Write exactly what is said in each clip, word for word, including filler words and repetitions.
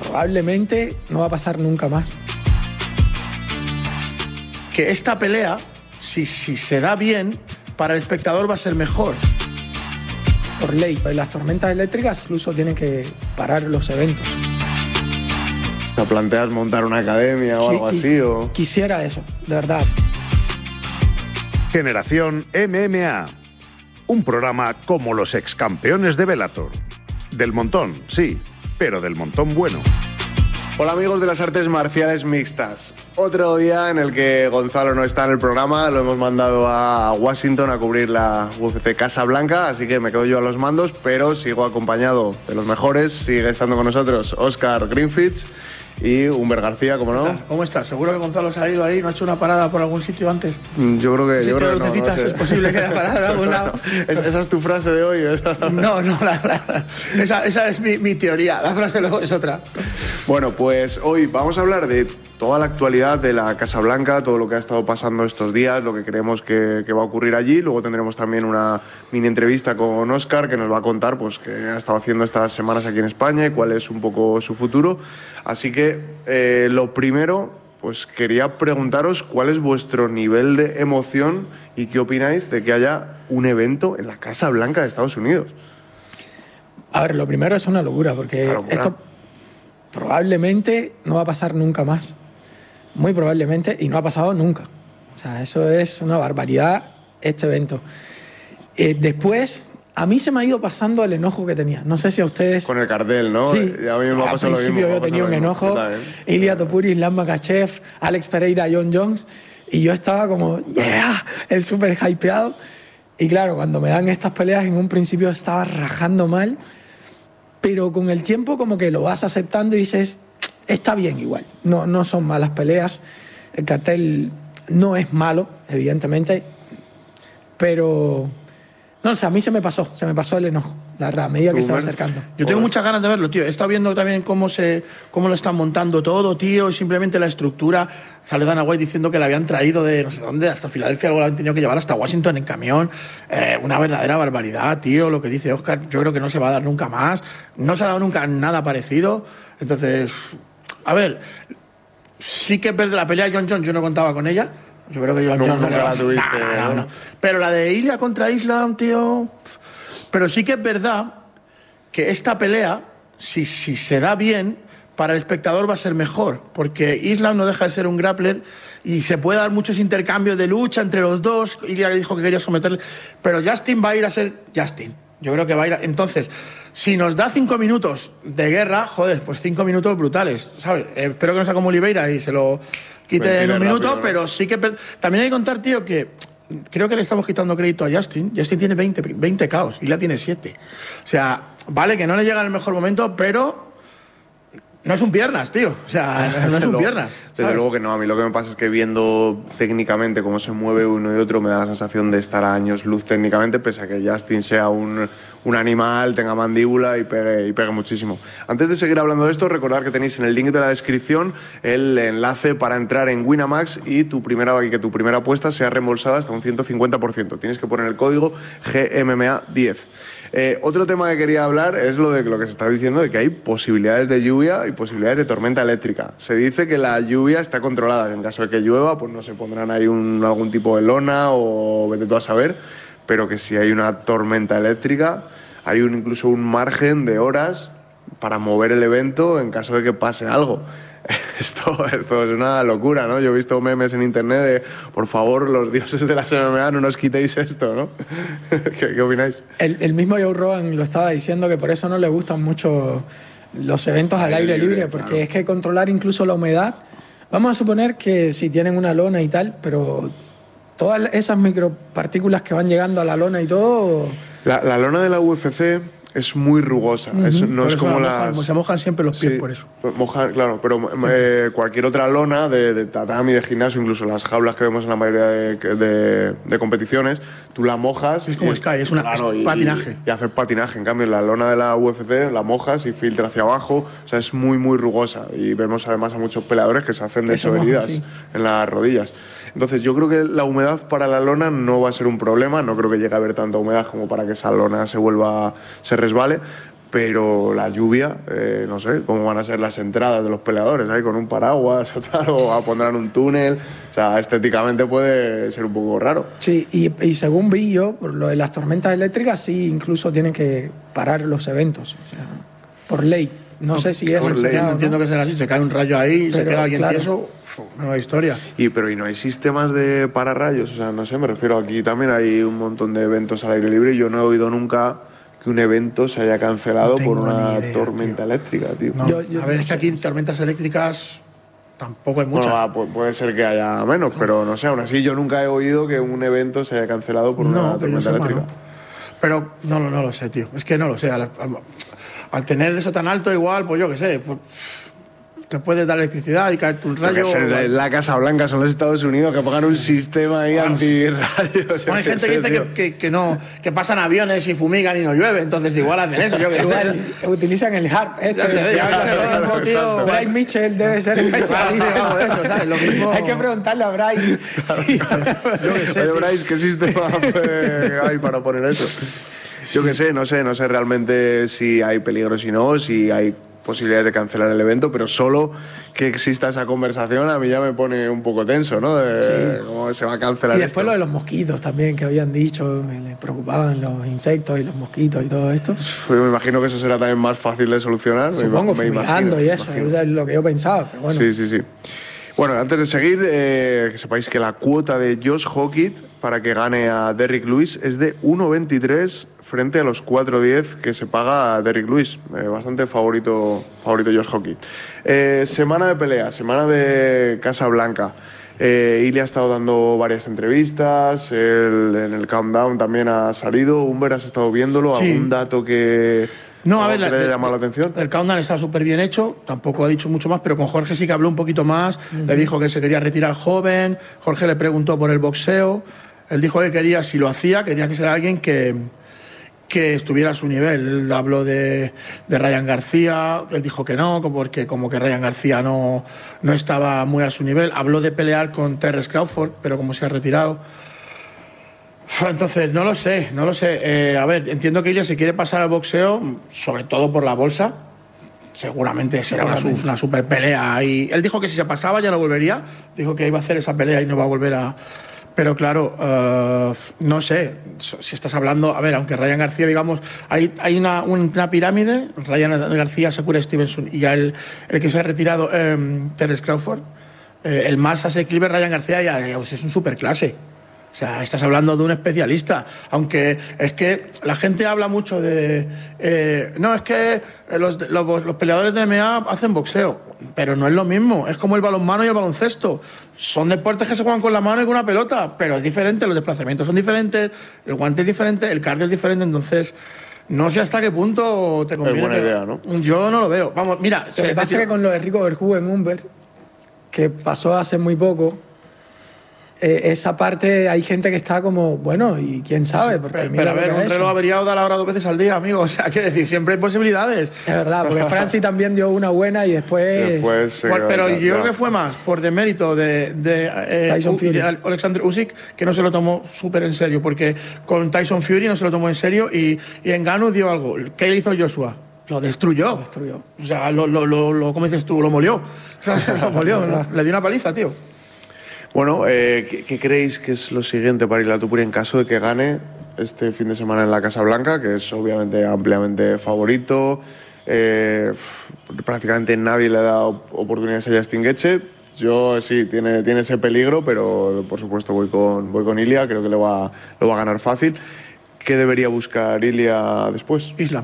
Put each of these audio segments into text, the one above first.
probablemente no va a pasar nunca más. Que esta pelea, si, si se da bien, para el espectador va a ser mejor. Por ley, las tormentas eléctricas incluso tienen que parar los eventos. ¿Te planteas montar una academia o Sí, algo quis- así? O... Quisiera eso, de verdad. Generación M M A. Un programa como los excampeones de Bellator. Del montón, sí, pero del montón bueno. Hola amigos de las artes marciales mixtas. Otro día en el que Gonzalo no está en el programa, lo hemos mandado a Washington a cubrir la U F C Casablanca, así que me quedo yo a los mandos, pero sigo acompañado de los mejores. Sigue estando con nosotros Óscar Greenfitz y Humber García, como no. ¿Cómo estás? ¿Seguro que Gonzalo se ha ido ahí? ¿No ha hecho una parada por algún sitio antes? Yo creo que, yo ¿Sitio creo de que no, no lucecitas sé. es posible que haya parado en algún lado? Es- esa es tu frase de hoy. ¿eh? No, no, la, la- esa, esa es mi, mi teoría. La frase luego es otra. Bueno, pues hoy vamos a hablar de toda la actualidad de la Casa Blanca, todo lo que ha estado pasando estos días, lo que creemos que, que va a ocurrir allí. Luego tendremos también una mini entrevista con Óscar, que nos va a contar pues, qué ha estado haciendo estas semanas aquí en España y cuál es un poco su futuro. Así que eh, lo primero, pues quería preguntaros cuál es vuestro nivel de emoción y qué opináis de que haya un evento en la Casa Blanca de Estados Unidos. A ver, lo primero es una locura, porque Una locura. esto probablemente no va a pasar nunca más. Muy probablemente, y no ha pasado nunca. O sea, eso es una barbaridad, este evento. Eh, después, a mí se me ha ido pasando el enojo que tenía. No sé si a ustedes... Con el cartel, ¿no? Sí, Y a mí me ha al pasado lo mismo, principio me ha yo pasado tenía lo un mismo. enojo, Yo también. Ilia Topuria, Islam Makhachev, Alex Pereira, John Jones, y yo estaba como, yeah, el súper hypeado. Y claro, cuando me dan estas peleas, en un principio estaba rajando mal, pero con el tiempo como que lo vas aceptando y dices, está bien igual, no, no son malas peleas, el cartel no es malo, evidentemente, pero... No sé, a mí se me pasó, se me pasó el enojo, la verdad, a medida que se va acercando. Yo tengo muchas ganas de verlo, tío. He estado viendo también cómo, se, cómo lo están montando todo, tío, y simplemente la estructura. Sale Dana White diciendo que la habían traído de no sé dónde, hasta Filadelfia, algo la han tenido que llevar hasta Washington en camión. Eh, una verdadera barbaridad, tío, lo que dice Óscar. Yo creo que no se va a dar nunca más. No se ha dado nunca nada parecido. Entonces, a ver, sí que es verdad, la pelea de John Jones, yo no contaba con ella. Yo creo que John Nunca Jones no le la va a- tuviste, No, no, ¿no? no. Pero la de Ilia contra Islam, tío. Pero sí que es verdad que esta pelea, si, si se da bien, para el espectador va a ser mejor, porque Islam no deja de ser un grappler y se puede dar muchos intercambios de lucha entre los dos. Ilia dijo que quería someterle, pero Justin va a ir a ser Justin. Yo creo que va a ir a... Entonces, si nos da cinco minutos de guerra, joder, pues cinco minutos brutales, ¿sabes? Eh, espero que no sea como Oliveira y se lo quite Mentira, en un minuto, rápido, ¿no? pero sí que... También hay que contar, tío, que creo que le estamos quitando crédito a Justin. Justin tiene veinte, veinte caos y la tiene siete. O sea, vale que no le llega en el mejor momento, pero no es un piernas, tío. O sea, no es un Luego- piernas. Desde ¿sabes? luego que no. A mí lo que me pasa es que viendo técnicamente cómo se mueve uno y otro me da la sensación de estar a años luz técnicamente, pese a que Justin sea un, un animal, tenga mandíbula y pegue, y pegue muchísimo. Antes de seguir hablando de esto, recordad que tenéis en el link de la descripción el enlace para entrar en Winamax y, tu primera, y que tu primera apuesta sea reembolsada hasta un ciento cincuenta por ciento. Tienes que poner el código G M M A diez. Eh, otro tema que quería hablar es lo de lo que se está diciendo de que hay posibilidades de lluvia y posibilidades de tormenta eléctrica. Se dice que la lluvia está controlada, que en caso de que llueva, pues no se pondrán ahí un, algún tipo de lona o vete tú a saber, pero que si hay una tormenta eléctrica, hay un, incluso un margen de horas para mover el evento en caso de que pase algo. Esto, esto es una locura, ¿no? Yo he visto memes en internet de, por favor, los dioses de la M M A, no nos quitéis esto, ¿no? ¿Qué, qué opináis? El, el mismo Joe Rogan lo estaba diciendo que por eso no le gustan mucho los eventos al aire libre, porque claro. es que controlar incluso la humedad, vamos a suponer que si tienen una lona y tal, pero todas esas micropartículas que van llegando a la lona y todo... La, la lona de la U F C es muy rugosa, es- no Por es eso como la mojan, las... se mojan siempre los pies Sí, por eso. mojar, claro, pero eh, cualquier otra lona de, de tatami, de gimnasio, incluso las jaulas que vemos en la mayoría de, de- de competiciones, tú la mojas... Es como y- Sky, es una- es patinaje. Y, y hacer patinaje. En cambio, la lona de la U F C la mojas y filtra hacia abajo, o sea, es muy, muy rugosa. Y vemos además a muchos peleadores que se hacen de Que se eso mojan, heridas sí. en las rodillas. Entonces, yo creo que la humedad para la lona no va a ser un problema, no creo que llegue a haber tanta humedad como para que esa lona se vuelva, se resbale. pero la lluvia, eh, no sé, cómo van a ser las entradas de los peleadores, ahí con un paraguas o tal, o a pondrán un túnel, o sea, estéticamente puede ser un poco raro. Sí, y, y según vi yo, por lo de las tormentas eléctricas, sí, incluso tienen que parar los eventos, o sea, por ley. No, no sé si eso se queda, no entiendo que será así, se cae un rayo ahí, pero, se queda alguien claro. tieso, nueva historia. Y, pero ¿y no hay sistemas de pararrayos? O sea, no sé, me refiero, aquí también hay un montón de eventos al aire libre y yo no he oído nunca que un evento se haya cancelado no por una idea, tormenta tío. eléctrica, tío. No, yo, yo, a ver, no es que aquí tormentas eléctricas tampoco hay muchas. Bueno, va, puede ser que haya menos, pero no sé, aún así yo nunca he oído que un evento se haya cancelado por no, una tormenta eléctrica. No. Pero no, no, no lo sé, tío. Es que no lo sé. Al, al, al tener eso tan alto, igual, pues yo qué sé, pues, te puede dar electricidad y caerte un rayo. Yo que sé, la Casa Blanca son los Estados Unidos que pongan un sistema ahí bueno, antirrayos. Bueno, hay gente que, que dice que, que, que no, que pasan aviones y fumigan y no llueve, entonces igual hacen eso. Yo que sé. Utilizan el HARP. Este, Bryce Mitchell debe ser especialista de eso, ¿sabes? Lo mismo. Hay que preguntarle a Bryce. Sí. Yo que sé. Oye, Bryce, ¿qué sistema hay para poner eso? Yo que sé, no sé, no sé realmente si hay peligro, si no, si hay posibilidades de cancelar el evento, pero solo que exista esa conversación a mí ya me pone un poco tenso, ¿no? De sí. cómo se va a cancelar Y después esto. lo de los mosquitos también, que habían dicho, que les preocupaban los insectos y los mosquitos y todo esto. Pues me imagino que eso será también más fácil de solucionar. Supongo, me, me fumigando imagino, y eso, es lo que yo pensaba, pero bueno. Sí, sí, sí. Bueno, antes de seguir, eh, que sepáis que la cuota de Josh Hawkett para que gane a Derrick Lewis es de uno veintitrés frente a los cuatro diez que se paga a Derrick Lewis. Eh, bastante favorito, favorito Josh Hawkett. Eh, semana de pelea, semana de Casa Blanca. Eh, Ilia ha estado dando varias entrevistas, el, en el Countdown también ha salido. Humber, ¿has estado viéndolo? ¿Algún sí. dato que... No, a ver, ¿te ha llamado la atención? El countdown está súper bien hecho, tampoco ha dicho mucho más, pero con Jorge sí que habló un poquito más. Uh-huh. Le dijo que se quería retirar joven. Jorge le preguntó por el boxeo. Él dijo que quería, si lo hacía, quería que sea alguien que, que estuviera a su nivel. Él habló de, de Ryan García. Él dijo que no, porque como que Ryan García no, no estaba muy a su nivel. Habló de pelear con Terence Crawford, pero como se ha retirado. Entonces, no lo sé, no lo sé. Eh, a ver, entiendo que ella se quiere pasar al boxeo, sobre todo por la bolsa. Seguramente será una, una super pelea. Y él dijo que si se pasaba ya no volvería. Dijo que iba a hacer esa pelea y no va a volver a... Pero claro, uh, no sé, si estás hablando... A ver, aunque Ryan García, digamos, hay, hay una, una pirámide, Ryan García, Shakur Stevenson y ya el, el que se ha retirado, eh, Terence Crawford, eh, el más asequible Ryan García ya, ya es un superclase. O sea, estás hablando de un especialista, aunque es que la gente habla mucho de... Eh, no, es que los, los, los peleadores de M M A hacen boxeo, pero no es lo mismo, es como el balonmano y el baloncesto. Son deportes que se juegan con la mano y con una pelota, pero es diferente, los desplazamientos son diferentes, el guante es diferente, el cardio es diferente, entonces... No sé hasta qué punto te conviene. Es buena idea, ¿no? Yo no lo veo. Vamos, mira... Lo que pasa es que con lo de Rico Verhoeven Humber, que pasó hace muy poco... Eh, esa parte hay gente que está como, bueno, y quién sabe. Sí, porque pero, pero a ver, un reloj averiado da la hora dos veces al día, amigo. O sea, quiero decir, siempre hay posibilidades. Es verdad, porque Francis también dio una buena y después. después por, pero yo creo que fue más por demérito de, de, eh, Tyson Fury. de Alexander Usyk, que no se lo tomó súper en serio, porque con Tyson Fury no se lo tomó en serio y, y en Ngannou dio algo. ¿Qué le hizo Joshua? Lo destruyó. Lo destruyó. O sea, lo, lo, lo, lo, ¿cómo dices tú? Lo molió. O sea, lo molió. Le dio una paliza, tío. Bueno, eh, ¿qué, ¿qué creéis que es lo siguiente para Ilia Topuria en caso de que gane este fin de semana en la Casa Blanca, que es obviamente ampliamente favorito? Eh, prácticamente nadie le ha dado oportunidades a Justin Gaethje. Yo sí, tiene, tiene ese peligro, pero por supuesto voy con, voy con Ilia, creo que lo va, lo va a ganar fácil. ¿Qué debería buscar Ilia después? Islam.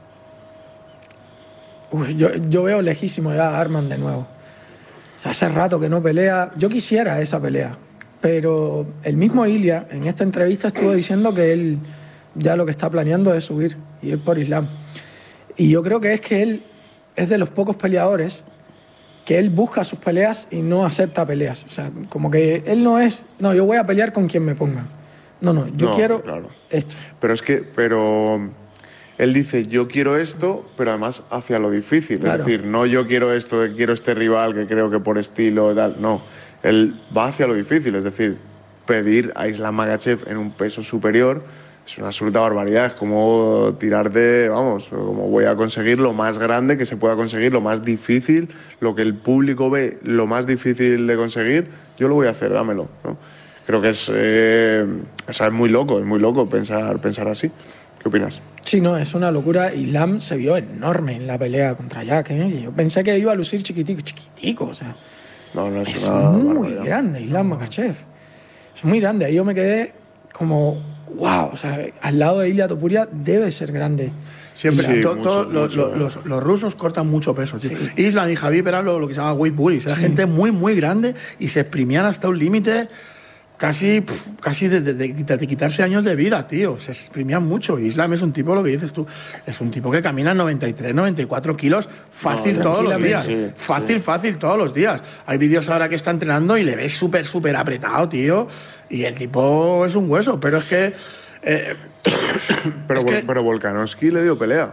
Uy, yo, yo veo lejísimo ya a Arman de nuevo. O sea, hace rato que no pelea. Yo quisiera esa pelea, pero el mismo Ilia en esta entrevista estuvo diciendo que él ya lo que está planeando es subir y ir por Islam. Y yo creo que es que él es de los pocos peleadores que él busca sus peleas y no acepta peleas. O sea, como que él no es, no, yo voy a pelear con quien me pongan. No, no, yo no, quiero claro. esto. Pero es que, pero... Él dice, yo quiero esto, pero además hacia lo difícil. Claro. Es decir, no yo quiero esto, quiero este rival que creo que por estilo tal. No, él va hacia lo difícil. Es decir, pedir a Islam Makhachev en un peso superior es una absoluta barbaridad. Es como tirarte, vamos, como voy a conseguir lo más grande que se pueda conseguir, lo más difícil, lo que el público ve, lo más difícil de conseguir, yo lo voy a hacer, dámelo, ¿no? Creo que es, eh, o sea, es muy loco, es muy loco pensar, pensar así. ¿Qué opinas? Sí, no, es una locura. Islam se vio enorme en la pelea contra Jack, ¿eh? Yo pensé que iba a lucir chiquitico, chiquitico, o sea. No, no es, es una muy barbaridad. grande Islam Makhachev. Es muy grande. Ahí yo me quedé como, wow, o sea, al lado de Ilia Topuria debe ser grande. Siempre, Sí, to- mucho, to- los, mucho, los- eh. los- los rusos cortan mucho peso, tío. Sí. Islam y Khabib eran lo, lo que se llama weight bullies, era gente muy, muy grande y se exprimían hasta un límite casi, pf, casi de, de- de- de quitarse años de vida, tío. Se exprimían mucho. Islam es un tipo, lo que dices tú, es un tipo que camina noventa y tres, noventa y cuatro kilos fácil No, todos los días. tranquilamente, sí, fácil, sí. fácil todos los días. Hay vídeos ahora que está entrenando y le ves súper, súper apretado, tío. Y el tipo es un hueso, pero es que... eh, Pero, es Vol- que- pero Volkanovski le dio pelea.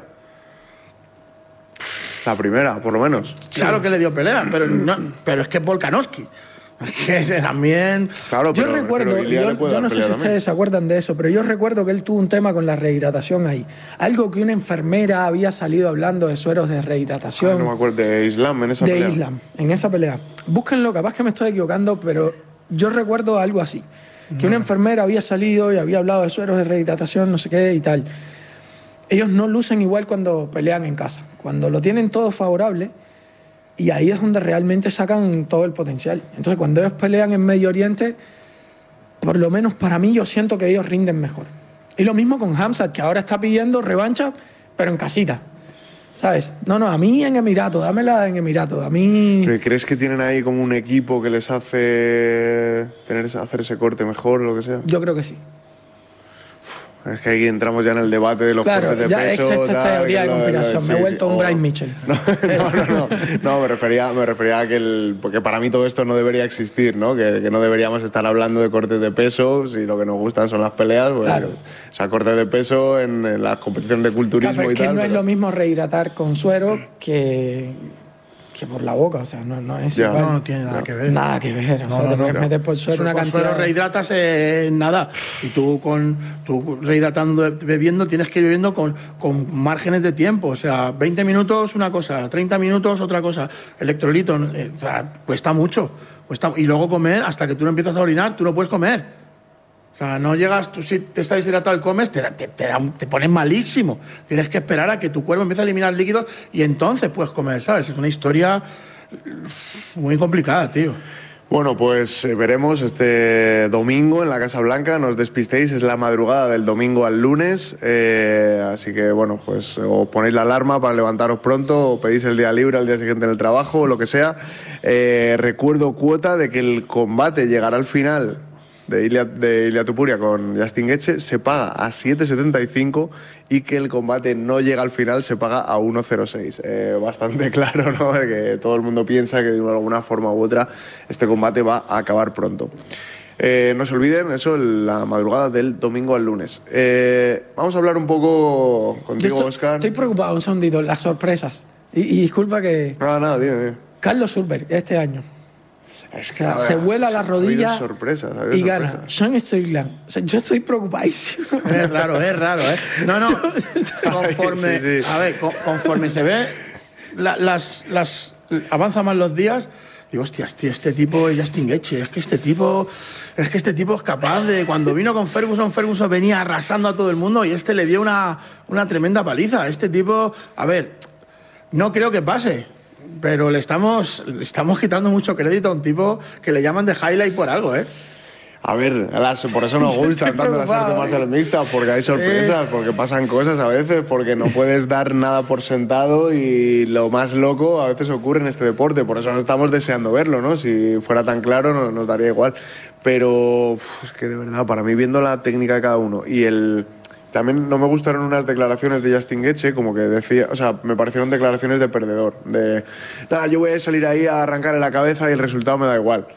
La primera, por lo menos. Claro que le dio pelea, pero, no, pero es que es Volkanovski. Es que también... Claro, Yo pero, recuerdo, pero Ilia yo, le puede yo dar no sé pelea si también. ustedes se acuerdan de eso, pero yo recuerdo que él tuvo un tema con la rehidratación ahí. Algo que una enfermera había salido hablando de sueros de Ah, rehidratación. no me acuerdo, de Islam en esa de pelea. Islam, en esa pelea. Búsquenlo, capaz que me estoy equivocando, pero yo recuerdo algo así. Que una enfermera había salido y había hablado de sueros de rehidratación, no sé qué y tal. Ellos no lucen igual cuando pelean en casa. Cuando lo tienen todo favorable, y ahí es donde realmente sacan todo el potencial. Entonces, cuando ellos pelean en Medio Oriente, por lo menos para mí, yo siento que ellos rinden mejor. Y lo mismo con Hamzat, que ahora está pidiendo revancha, pero en casita. ¿Sabes? No, no, a mí en Emirato, dámela en Emirato. A mí... ¿Pero crees que tienen ahí como un equipo que les hace tener, ese- hacer ese corte mejor o lo que sea? Yo creo que sí. Es que ahí entramos ya en el debate de los Claro, cortes de ya peso. existe esta tal, teoría que de lo- lo- conspiración. sí, Me he sí, vuelto un o- Brian Mitchell. No, no, no, no, no, me refería, me refería a que el, porque para mí todo esto no debería existir, ¿no? Que, que no deberíamos estar hablando de cortes de peso si lo que nos gustan son las peleas. Pues, Claro. O sea, cortes de peso en, en las competiciones de culturismo Claro, pero y es que tal. no es pero- lo mismo rehidratar con suero que, que por la boca. O sea, no, no es Ya. igual. No, no tiene nada que ver. Nada que ver. O No, sea, no, te no, puedes no. meter por suero una Con cantidad... suero rehidratas en nada. Y tú, con, tú rehidratando, bebiendo, tienes que ir bebiendo con, con márgenes de tiempo. O sea, veinte minutos una cosa, treinta minutos otra cosa. Electrolito, eh, o sea, cuesta mucho. Cuesta, y luego comer, hasta que tú no empiezas a orinar, tú no puedes comer. O sea, no llegas, tú si te estás deshidratado y comes, te, te, te, da un- te pones malísimo. Tienes que esperar a que tu cuerpo empiece a eliminar líquidos y entonces puedes comer, ¿sabes? Es una historia muy complicada, tío. Bueno, pues eh, veremos este domingo en la Casa Blanca. No os despistéis, es la madrugada del domingo al lunes. eh, así que, bueno, pues o ponéis la alarma para levantaros pronto, o pedís el día libre al día siguiente en el trabajo, o lo que sea. Eh, recuerdo cuota de que el combate llegará al final de Ilia, de Ilia Topuria con Justin Gaethje, se paga a siete setenta y cinco y que el combate no llega al final, se paga a uno cero seis. Eh, bastante claro, ¿no? De que todo el mundo piensa que de alguna forma u otra este combate va a acabar pronto. Eh, no se olviden, eso, la madrugada del domingo al lunes. Eh, vamos a hablar un poco Yo contigo, estoy, Oscar. estoy preocupado un segundito, las sorpresas. Y, y disculpa que... Nada, nada, dime, dime. Carlos Sulberg, este año. Es O sea, a se ver, vuela la ha habido rodilla sorpresas, ha habido y gana. sorpresas. Sean Strickland. O sea, yo estoy preocupadísimo. Es raro, es raro, ¿eh? No, no. Conforme, Sí, sí. A ver, co- conforme se ve, la- las, las, avanza más los días. Digo, hostias, tío, este tipo es Justin Gaethje. Es que este tipo, es que este tipo es capaz de. Cuando vino con Ferguson, Ferguson venía arrasando a todo el mundo y este le dio una, una tremenda paliza. Este tipo, a ver, no creo que pase. Pero le estamos, le estamos quitando mucho crédito a un tipo que le llaman de highlight por algo, ¿eh? A ver, las- por eso nos gustan estoy tanto las artes preocupado, marciales mixtas, porque hay sorpresas, porque pasan cosas a veces, porque no puedes dar nada por sentado y lo más loco a veces ocurre en este deporte. Por eso no estamos deseando verlo, ¿no? Si fuera tan claro no- nos daría igual. Pero uf, es que de verdad, para mí viendo la técnica de cada uno y el... También no me gustaron unas declaraciones de Justin Gaethje, como que decía, o sea, me parecieron declaraciones de perdedor, de, nada, yo voy a salir ahí a arrancarle la cabeza y el resultado me da igual.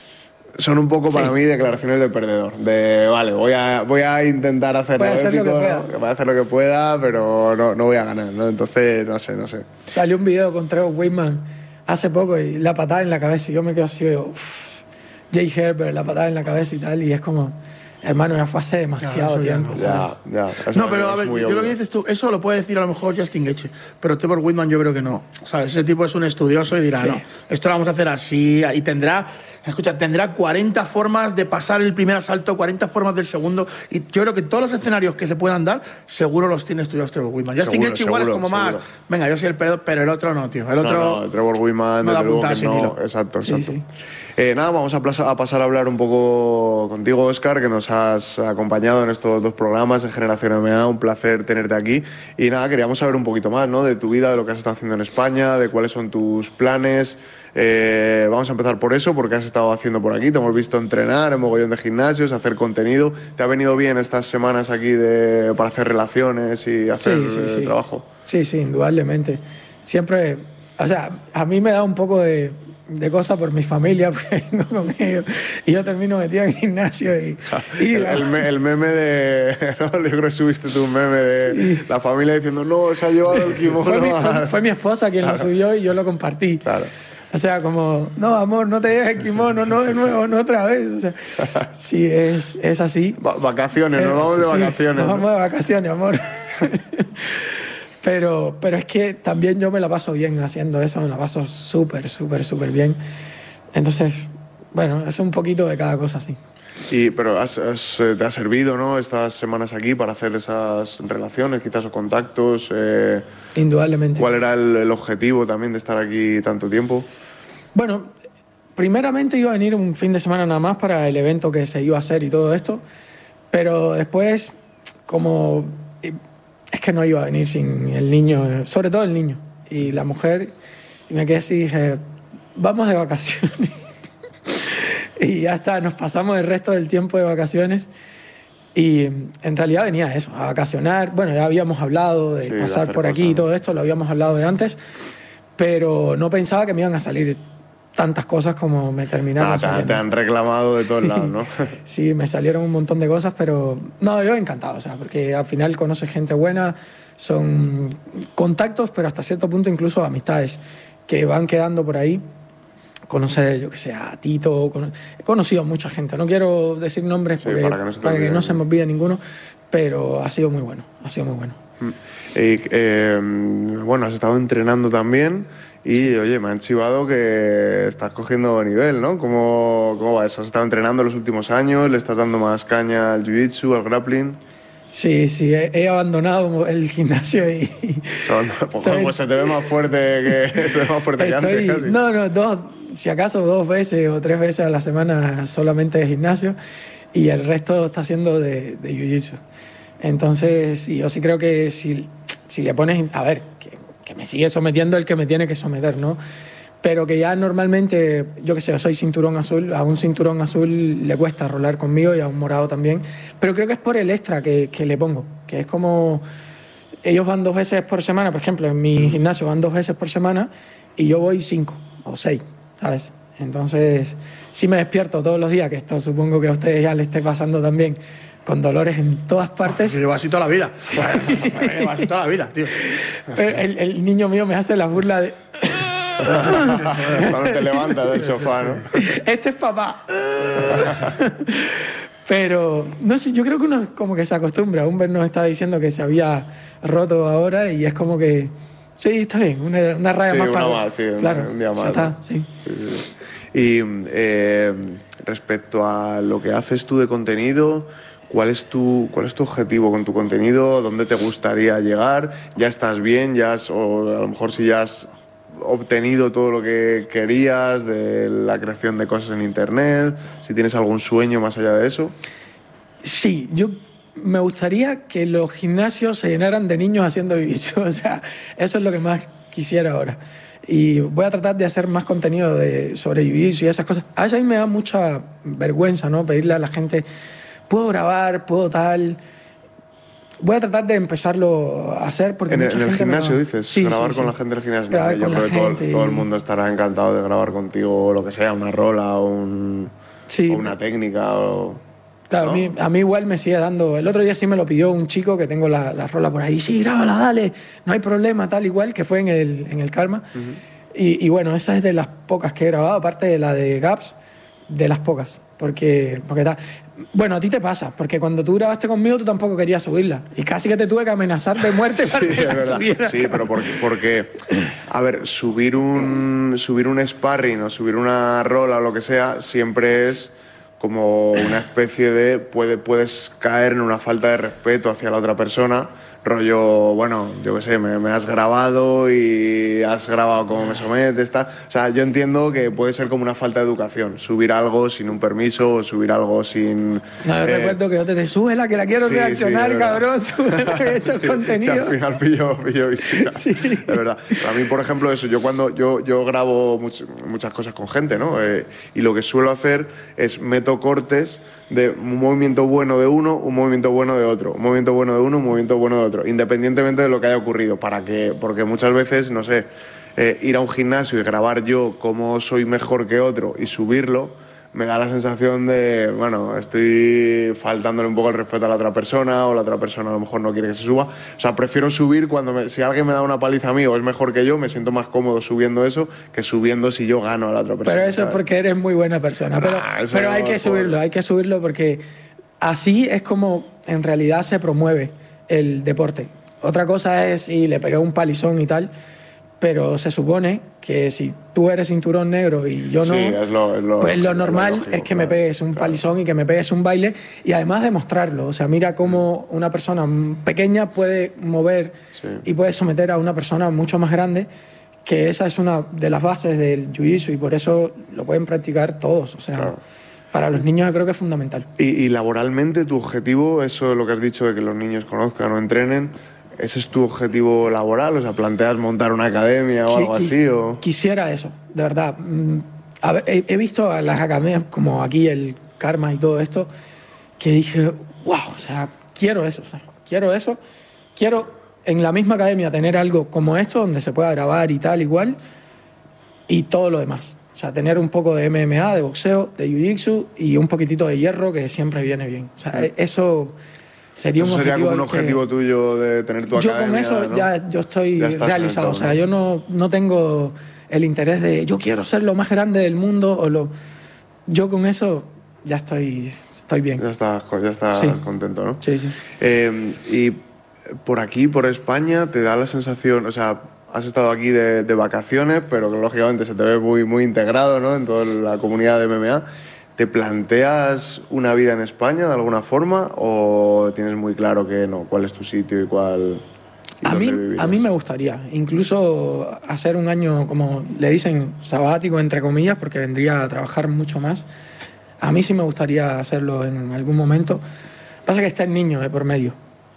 Son un poco para Sí. mí declaraciones de perdedor, de, vale, voy a, voy a intentar hacer Voy a hacer lo que épico, pueda. ¿no? Voy a hacer lo que pueda, pero no, no voy a ganar, ¿no? Entonces, no sé, no sé. Salió un video con Trevor Whitman hace poco y la patada en la cabeza y yo me quedo así, uff, Jay Herbert, la patada en la cabeza y tal, y es como, hermano, ya fue hace demasiado Ya, eso ya tiempo, no. ¿sabes? Ya, ya. Eso No, pero a es ver, muy yo obvio. lo que dices tú, eso lo puede decir a lo mejor Justin Gaethje, pero Trevor Whitman yo creo que no. ¿Sabes? Ese tipo es un estudioso y dirá, Sí. no, esto lo vamos a hacer así, y tendrá, escucha, tendrá cuarenta formas de pasar el primer asalto, cuarenta formas del segundo, y yo creo que todos los escenarios que se puedan dar, seguro los tiene estudiados Trevor Whitman. Justin Seguro, Gaethje igual es seguro, como más, seguro. venga, yo soy el perdedor, pero el otro no, tío. El otro No, no, Trevor Whitman, no da desde luego puntada que sin no. hilo. Exacto, Sí, exacto. sí. Eh, nada, vamos a, plas- a pasar a hablar un poco contigo, Óscar, que nos has acompañado en estos dos programas de Generación M A. Un placer tenerte aquí. Y nada, queríamos saber un poquito más, ¿no? De tu vida, de lo que has estado haciendo en España, de cuáles son tus planes. Eh, vamos a empezar por eso, porque has estado haciendo por aquí. Te hemos visto entrenar en mogollón de gimnasios, hacer contenido. ¿Te ha venido bien estas semanas aquí de, para hacer relaciones y hacer Sí, sí, eh, sí. trabajo? Sí, sí, indudablemente. Siempre, o sea, a mí me da un poco de, de cosa por mi familia, porque vengo con ellos y yo termino metido en gimnasio y... y El, el me- el meme de... ¿no? Yo creo que subiste tú un meme de la familia diciendo no, se ha llevado el kimono. fue, mi, fue- fue mi esposa quien Claro. lo subió y yo lo compartí. Claro. O sea, como, no, amor, no te lleves el kimono, no de nuevo, no otra vez. O sea, sí, es, es así. Va- vacaciones, Pero, nos vamos de sí, vacaciones. Nos ¿no? vamos de vacaciones, amor. pero, pero es que también yo me la paso bien haciendo eso, me la paso súper, súper, súper bien. Entonces, bueno, es un poquito de cada cosa así. Y, pero has- has, eh, te ha servido, ¿no? Estas semanas aquí para hacer esas relaciones, quizás, o contactos. eh, Indudablemente. ¿Cuál era el, el objetivo también de estar aquí tanto tiempo? Bueno, primeramente iba a venir un fin de semana nada más para el evento que se iba a hacer y todo esto, pero después, como es que no iba a venir sin el niño, sobre todo el niño y la mujer, y me quedé así y dije, vamos de vacaciones. Y ya está, nos pasamos el resto del tiempo de vacaciones. Y en realidad venía a eso, a vacacionar. Bueno, ya habíamos hablado de Sí, de pasar hacer por aquí cosas, y todo esto, lo habíamos hablado de antes, pero no pensaba que me iban a salir tantas cosas como me terminaron Ah, te, saliendo. te han reclamado de todos lados, ¿no? Sí, me salieron un montón de cosas, pero no, yo encantado, o sea, porque al final conoces gente buena, son contactos, pero hasta cierto punto incluso amistades que van quedando por ahí. Conocer, yo que sé, a Tito, cono- he conocido a mucha gente, no quiero decir nombres Sí, porque- para que no se te para que olvide no se me ninguno. olvide ninguno, pero ha sido muy bueno, ha sido muy bueno. Y, eh, bueno, has estado entrenando también y, oye, me han chivado que estás cogiendo nivel, ¿no? ¿Cómo, cómo va eso? ¿Has estado entrenando los últimos años? ¿Le estás dando más caña al jiu-jitsu, al grappling? Sí, sí, he, he abandonado el gimnasio y... Son- pues, joder, pues se te ve más fuerte que, se te ve más fuerte que Estoy- antes, casi. no, no, dos, si acaso dos veces o tres veces a la semana solamente de gimnasio y el resto está haciendo de, de jiu-jitsu. Entonces, sí, yo sí creo que si, si le pones, a ver, que, que me sigue sometiendo el que me tiene que someter, ¿no? Pero que ya normalmente, yo que sé, yo soy cinturón azul, a un cinturón azul le cuesta rolar conmigo y a un morado también, pero creo que es por el extra que, que le pongo, que es como, ellos van dos veces por semana, por ejemplo, en mi gimnasio van dos veces por semana y yo voy cinco o seis, ¿sabes? Entonces, si me despierto todos los días, que esto supongo que a ustedes ya les esté pasando también, con dolores en todas partes. Se lleva así toda la vida. Se lleva así toda la vida, tío. Pero el, el niño mío me hace la burla de... Cuando te levantas del sofá, ¿no? Este es papá. Pero, no sé, yo creo que uno como que se acostumbra. Humber nos estaba diciendo que se había roto ahora y es como que... Sí, está bien, una, una raya Sí, más una para... más, sí, un- claro, un día ya más, está, ¿no? sí. Sí, sí, sí. Y eh, respecto a lo que haces tú de contenido, ¿cuál es tu, cuál es tu objetivo con tu contenido? ¿Dónde te gustaría llegar? ¿Ya estás bien? ¿Ya has, o a lo mejor si ya has obtenido todo lo que querías de la creación de cosas en Internet? ¿Si tienes algún sueño más allá de eso? Sí, yo me gustaría que los gimnasios se llenaran de niños haciendo jiu-jitsu. O sea, eso es lo que más quisiera ahora. Y voy a tratar de hacer más contenido de, sobre jiu-jitsu y esas cosas. A veces a mí me da mucha vergüenza, ¿no? Pedirle a la gente, ¿puedo grabar? ¿Puedo tal? Voy a tratar de empezarlo a hacer porque En el, mucha en el gente me gimnasio va- dices, Sí, grabar sí, con sí. la gente del gimnasio. Grabar Yo con creo la que todo, gente y- todo el mundo estará encantado de grabar contigo o lo que sea, una rola o, un, Sí. o una técnica o... Claro, ¿no? a, mí, a mí igual me sigue dando... El otro día sí me lo pidió un chico que tengo la, la rola por ahí. Sí, grábala, dale, no hay problema, tal igual, que fue en el, en el Karma. y, y bueno, esa es de las pocas que he grabado, aparte de la de Gaps, de las pocas, porque, porque ta, bueno, a ti te pasa, porque cuando tú grabaste conmigo tú tampoco querías subirla y casi que te tuve que amenazar de muerte para Sí, que es la verdad. subieras. Sí, pero porque, porque, a ver, subir un, subir un sparring o subir una rola o lo que sea siempre es como una especie de... Puede, puedes caer en una falta de respeto hacia la otra persona, rollo, bueno, yo qué sé, me, me has grabado y has grabado cómo me sometes, tal. O sea, yo entiendo que puede ser como una falta de educación, subir algo sin un permiso o subir algo sin... No, yo eh, recuerdo que yo te, te súbela, que la quiero sí, reaccionar, sí, de verdad. cabrón, súbela, que esto es Sí, contenido. que al final pillo, pillo visita. Sí. De verdad. A mí, por ejemplo, eso, yo cuando yo, yo grabo much, muchas cosas con gente, ¿no? Eh, y lo que suelo hacer es meto cortes de un movimiento bueno de uno, un movimiento bueno de otro, un movimiento bueno de uno, un movimiento bueno de otro, independientemente de lo que haya ocurrido, para que, porque muchas veces, no sé, eh, ir a un gimnasio y grabar yo cómo soy mejor que otro y subirlo, me da la sensación de, bueno, estoy faltándole un poco el respeto a la otra persona o la otra persona a lo mejor no quiere que se suba. O sea, prefiero subir cuando, me, si alguien me da una paliza a mí o es mejor que yo, me siento más cómodo subiendo eso que subiendo si yo gano a la otra persona. Pero eso ¿sabes? es porque eres muy buena persona. Pero, Nah, eso pero no hay que es por- subirlo, hay que subirlo porque así es como en realidad se promueve el deporte. Otra cosa es si le pegué un palizón y tal, pero se supone que si tú eres cinturón negro y yo no, Sí, es lo, es lo, pues lo es normal lógico, es que me claro, pegues un claro. palizón y que me pegues un baile y además demostrarlo. O sea, mira cómo una persona pequeña puede mover Sí. y puede someter a una persona mucho más grande, que esa es una de las bases del jiu-jitsu y por eso lo pueden practicar todos. O sea, Claro. para los niños yo creo que es fundamental. Y, y laboralmente, tu objetivo, eso de lo que has dicho de que los niños conozcan o entrenen, ¿ese es tu objetivo laboral? O sea, ¿planteas montar una academia o Qui- algo qui- así? O... Quisiera eso, de verdad. Mm, a ver, he, he visto a las academias como aquí el Karma y todo esto, que dije, wow, o sea, quiero eso, o sea, quiero eso. Quiero en la misma academia tener algo como esto, donde se pueda grabar y tal, igual, y todo lo demás. O sea, tener un poco de M M A, de boxeo, de jiu-jitsu y un poquitito de hierro, que siempre viene bien. O sea, eso sería un ¿Eso sería objetivo. como un al que- objetivo tuyo de tener tu yo academia? con eso ¿no? ya yo estoy Ya estás en el realizado. top, O sea, ¿no? yo no, no tengo el interés de yo quiero ser lo más grande del mundo o lo. Yo con eso ya estoy, estoy bien. Ya estás, ya estás Sí. contento, ¿no? Sí, sí. Eh, y por aquí, por España, te da la sensación, o sea, has estado aquí de, de vacaciones, pero que lógicamente se te ve muy, muy integrado, ¿no? En toda la comunidad de M M A. ¿Te planteas una vida en España de alguna forma o tienes muy claro que no, cuál es tu sitio y cuál... y A dónde mí, vivirías? a mí me gustaría incluso hacer un año, como le dicen, sabático, entre comillas, porque vendría a trabajar mucho más. A mí sí me gustaría hacerlo en algún momento. Pasa que está el niño de por medio.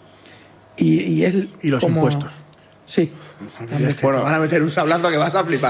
Y, y es Y los como- impuestos. Sí. Es que te van a meter un sablazo que vas a flipar.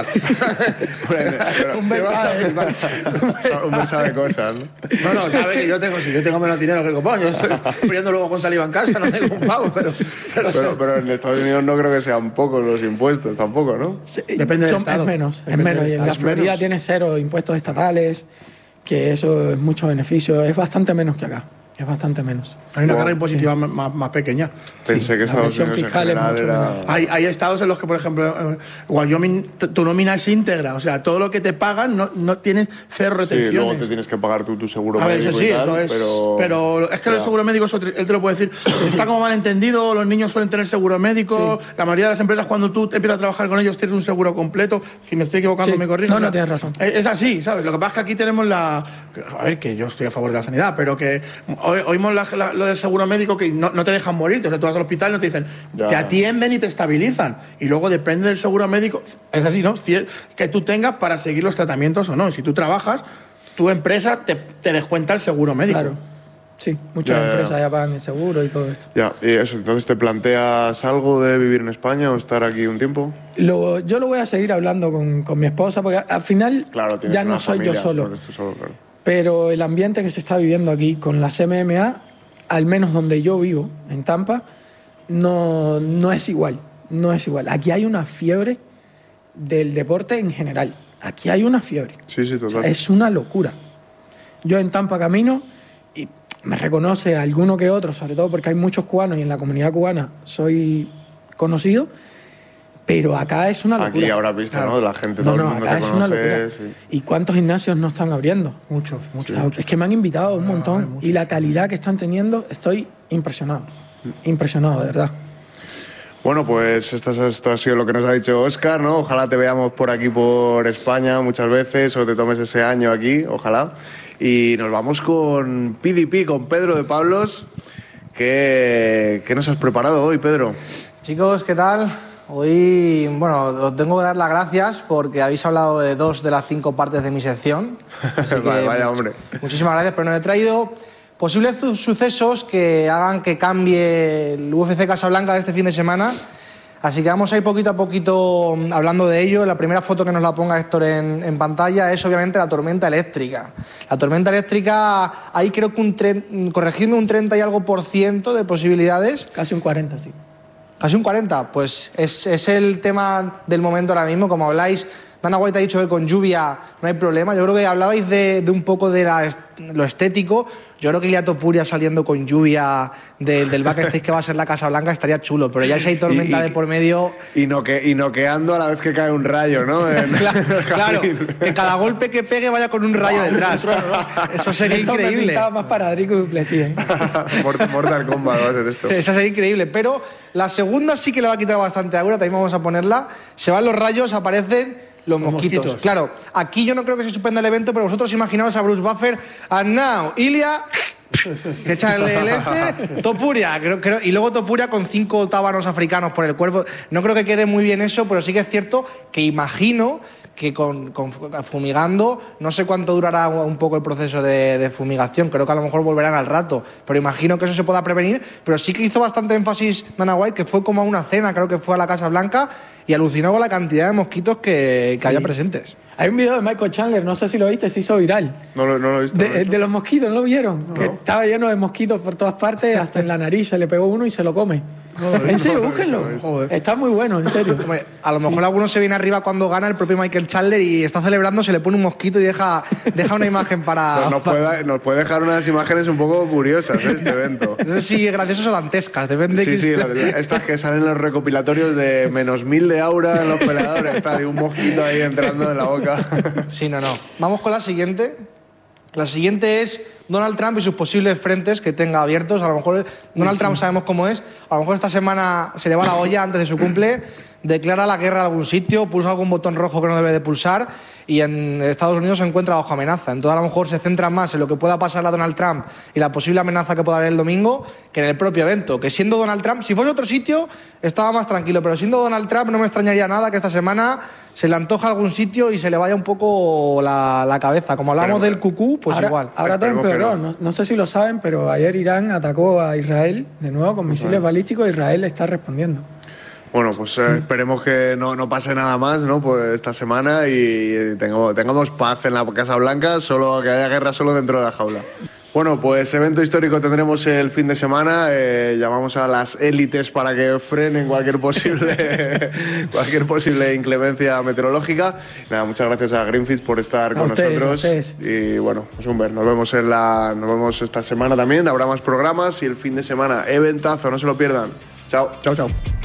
Un Te vas a mensaje. flipar. Un mensaje de cosas, ¿no? No, no, sabes que yo tengo, si yo tengo menos dinero que el copón, yo estoy friendo luego con saliva en casa, no tengo un pavo, pero... pero, Pero, pero en Estados Unidos no creo que sean pocos los impuestos, tampoco, ¿no? Sí, Depende del son- estado. Es menos, Depende es menos. del Y en estado. la Es Florida menos. tiene cero impuestos estatales, que eso es mucho beneficio. Es bastante menos que acá. Es bastante menos. hay una Wow, carga impositiva más, más- más pequeña. Pensé que la Estados presión Unidos en fiscal es general mucho era... menor. Hay, hay estados en los que, por ejemplo, eh, Wyoming, t- tu nómina es íntegra, o sea, todo lo que te pagan no, no tienes cero Sí, luego retenciones. te tienes que pagar tú tu seguro A ver, médico eso sí, y tal, eso es. pero... Pero, es que el Ya. seguro médico, eso te- él te lo puede decir. Está como mal entendido, los niños suelen tener seguro médico. La mayoría de las empresas, cuando tú empiezas a trabajar con ellos, tienes un seguro completo. Si me estoy equivocando, Sí. me corriges. No, O sea, no, tienes razón. Es, es así, ¿sabes? Lo que pasa es que aquí tenemos la. A ver, que yo estoy a favor de la sanidad, pero que oí- oímos la- la- lo del seguro médico que no, no te dejan morirte. O sea, tú vas al hospital y no te dicen, Ya. te atienden y te estabilizan. Y luego depende del seguro médico, es así, ¿no? Si- Que tú tengas para seguir los tratamientos o no. Si tú trabajas, tu empresa te, te descuenta el seguro médico. Claro. Sí, muchas Ya, ya, ya. empresas ya pagan el seguro y todo esto. Ya, y eso, entonces ¿te planteas algo de vivir en España o estar aquí un tiempo? Lo- yo lo voy a seguir hablando con, con mi esposa, porque al final Claro, tienes ya una no soy familia, yo solo. no eres tú solo, claro. Pero el ambiente que se está viviendo aquí con las M M A, al menos donde yo vivo, en Tampa, no, no es igual. No es igual. Aquí hay una fiebre del deporte en general. Aquí hay una fiebre. Sí, sí, O total. sea, es una locura. Yo en Tampa camino y me reconoce alguno que otro, sobre todo porque hay muchos cubanos y en la comunidad cubana soy conocido, Pero acá es una locura. Aquí habrás visto, claro, ¿no? La gente, todo no, no, el mundo acá te es conoce. Una locura. Sí. ¿Y cuántos gimnasios no están abriendo? Muchos, muchos. O sea, muchos. Es que me han invitado un no, montón. muchos. Y la calidad que están teniendo, estoy impresionado. Impresionado, de verdad. Bueno, pues esto, esto ha sido lo que nos ha dicho Óscar, ¿no? Ojalá te veamos por aquí, por España, muchas veces, o te tomes ese año aquí, ojalá. Y nos vamos con P D P, con Pedro de Pablos. ¿Qué, qué nos has preparado hoy, Pedro? Chicos, ¿qué tal? Hoy, bueno, os tengo que dar las gracias porque habéis hablado de dos de las cinco partes de mi sección. Así que, vaya, vaya, hombre. Muchísimas gracias, pero nos he traído posibles sucesos que hagan que cambie el U F C Casablanca de este fin de semana. Así que vamos a ir poquito a poquito hablando de ello. La primera foto que nos la ponga Héctor en, en pantalla es obviamente la tormenta eléctrica. La tormenta eléctrica, ahí creo que un, tre- corregidme, un treinta y algo por ciento de posibilidades. Casi un cuarenta, sí. Casi un cuarenta, pues es, es el tema del momento ahora mismo, como habláis. Dana White ha dicho que con lluvia no hay problema. Yo creo que hablabais de, de un poco de la, lo estético. Yo creo que Ilia Topuria saliendo con lluvia de, del backstage que va a ser la Casa Blanca estaría chulo, pero ya si hay tormenta y, y, de por medio... Y, noque, y noqueando a la vez que cae un rayo, ¿no? En, claro, claro, que cada golpe que pegue vaya con un rayo detrás. Eso sería esto increíble. Me más para Drico Duplessis, ¿eh? Mortal Kombat va a ser esto. Eso sería increíble, pero la segunda sí que le va a quitar bastante agua, también vamos a ponerla. Se van los rayos, aparecen... Los mosquitos. mosquitos. Claro, aquí yo no creo que se suspenda el evento, pero vosotros imaginaos a Bruce Buffer, and now, Ilia, que echa el, el este, Topuria, creo, creo, y luego Topuria con cinco tábanos africanos por el cuerpo. No creo que quede muy bien eso, pero sí que es cierto que imagino que con, con fumigando, no sé cuánto durará un poco el proceso de, de fumigación, creo que a lo mejor volverán al rato, pero imagino que eso se pueda prevenir, pero sí que hizo bastante énfasis Dana White, que fue como a una cena, creo que fue a la Casa Blanca, y alucinó con la cantidad de mosquitos que, que sí. había presentes. Hay un video de Michael Chandler, no sé si lo viste, se hizo viral. No lo, no lo he visto. De, no lo he visto. de los mosquitos, ¿no lo vieron? No. Que estaba lleno de mosquitos por todas partes, hasta en la nariz se le pegó uno y se lo come. No, en serio, búsquenlo. Joder. Está muy bueno, en serio. Hombre, a lo mejor sí. alguno se viene arriba cuando gana el propio Michael Chandler y está celebrando, se le pone un mosquito y deja, deja una imagen para... Pues nos, puede, nos puede dejar unas imágenes un poco curiosas, ¿eh? Este evento. No sé si graciosas o dantescas, depende sí, de sí, la, estas que salen en los recopilatorios de menos mil de aura en los peleadores, tal, y un mosquito ahí entrando en la boca. Sí, no, no. Vamos con la siguiente. La siguiente es Donald Trump y sus posibles frentes que tenga abiertos. A lo mejor Donald sí, Trump sí. sabemos cómo es. A lo mejor esta semana se le va la olla antes de su cumple, declara la guerra en algún sitio, pulsa algún botón rojo que no debe de pulsar y en Estados Unidos se encuentra bajo amenaza. Entonces a lo mejor se centra más en lo que pueda pasar a Donald Trump y la posible amenaza que pueda haber el domingo que en el propio evento. Que siendo Donald Trump, si fuese otro sitio, estaba más tranquilo, pero siendo Donald Trump no me extrañaría nada que esta semana se le antoja algún sitio y se le vaya un poco la, la cabeza. Como hablamos pero, del cucú, pues ahora, igual. Ahora todo empeoró. No. No, no sé si lo saben, pero ayer Irán atacó a Israel de nuevo con misiles vale. balísticos. Israel está respondiendo. Bueno, pues eh, esperemos que no, no pase nada más, ¿no? Pues esta semana y tengamos, tengamos paz en la Casa Blanca, solo que haya guerra solo dentro de la jaula. Bueno, pues evento histórico tendremos el fin de semana. Eh, llamamos a las élites para que frenen cualquier posible cualquier posible inclemencia meteorológica. Nada, muchas gracias a Greenfit por estar a con ustedes, nosotros. A ustedes. Y bueno, pues un ver, nos vemos en la, nos vemos esta semana también. Habrá más programas y el fin de semana eventazo, no se lo pierdan. Chao, chao, chao.